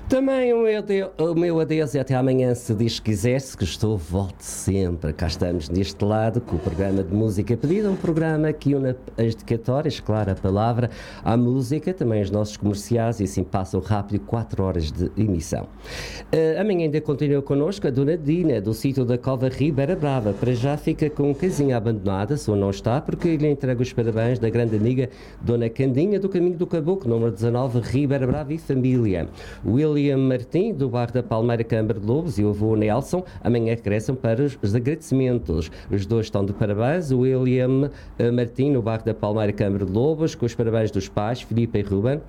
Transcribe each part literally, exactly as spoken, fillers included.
Também o meu, adeus, o meu adeus e até amanhã, se diz que quiser, se gostou, volte sempre. Cá estamos deste lado com o programa de Música Pedida, um programa que une as dedicatórias, claro, a palavra, à música, também os nossos comerciais, e assim passam rápido quatro horas de emissão. Uh, amanhã ainda continua connosco a Dona Dina, do sítio da Cova Ribeira Brava. Para já fica com casinha abandonada, se ou não está, porque lhe entrega os parabéns da grande amiga Dona Candinha, do Caminho do Caboclo, número dezanove, Ribeira Brava e família. William Martim, do bairro da Palmeira, Câmara de Lobos, e o avô Nelson, amanhã regressam para os agradecimentos. Os dois estão de parabéns. O William Martim, no bairro da Palmeira, Câmara de Lobos, com os parabéns dos pais, Filipe e Ruben.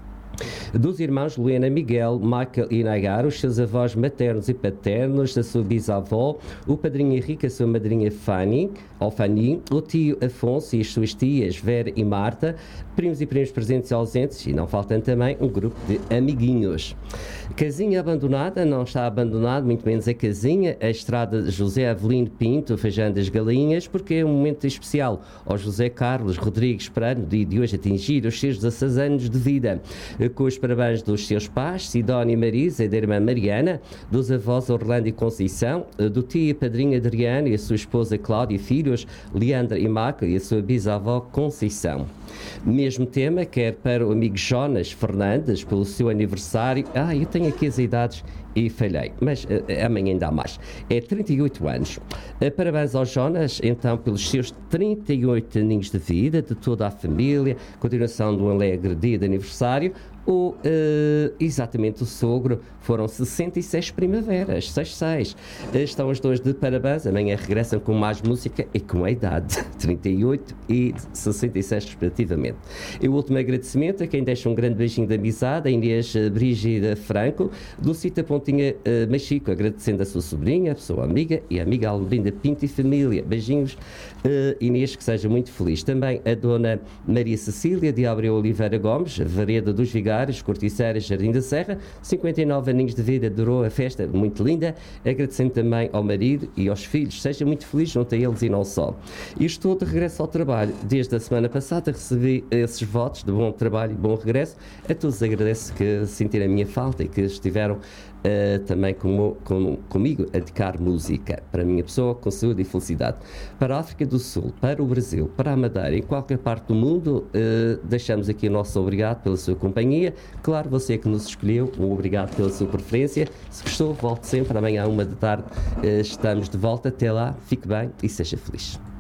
Dos irmãos Luena, Miguel, Michael e Nagar, os seus avós maternos e paternos, a sua bisavó, o padrinho Henrique, a sua madrinha Fanny, ou Fanny, o tio Afonso e as suas tias Vera e Marta, primos e primos presentes e ausentes, e não faltam também um grupo de amiguinhos. Casinha abandonada, não está abandonada, muito menos a casinha, a estrada de José Avelino Pinto, Feijão das Galinhas, porque é um momento especial ao José Carlos Rodrigues para no dia de hoje atingir os seus dezasseis anos de vida, com os parabéns dos seus pais, Sidónia e Marisa, e da irmã Mariana, dos avós Orlando e Conceição, do tio e padrinho Adriano e a sua esposa Cláudia e filhos, Leandra e Marco, e a sua bisavó Conceição. Mesmo tema, quer para o amigo Jonas Fernandes, pelo seu aniversário. Ah, eu tenho aqui as idades e falhei, mas uh, amanhã ainda há mais. É trinta e oito anos. Uh, parabéns ao Jonas, então, pelos seus trinta e oito aninhos de vida, de toda a família, continuação de um alegre dia de aniversário. O, uh, exatamente o sogro, foram sessenta e seis primaveras, seis seis. Uh, estão os dois de parabéns, amanhã regressam com mais música e com a idade, trinta e oito e sessenta e seis respectivamente. E o último agradecimento a quem deixa um grande beijinho de amizade, a Inês Brígida Franco, do sítio Pontinha uh, Machico, agradecendo a sua sobrinha, a sua amiga e a amiga Almerinda Pinto e família. Beijinhos, uh, Inês, que seja muito feliz. Também a dona Maria Cecília de Abreu Oliveira Gomes, Vareda dos Vigários, Corticeiras, Jardim da Serra, cinquenta e nove aninhos de vida, durou a festa, muito linda, agradecendo também ao marido e aos filhos. Seja muito feliz junto a eles e não só. E estou de regresso ao trabalho. Desde a semana passada recebi esses votos de bom trabalho e bom regresso. A todos agradeço que sentiram a minha falta e que estiveram Uh, também com, com, comigo a dedicar música para a minha pessoa, com saúde e felicidade. Para a África do Sul, para o Brasil, para a Madeira, em qualquer parte do mundo, uh, deixamos aqui o nosso obrigado pela sua companhia. Claro, você que nos escolheu, um obrigado pela sua preferência. Se gostou, volte sempre. Amanhã, à uma da tarde, uh, estamos de volta. Até lá, fique bem e seja feliz.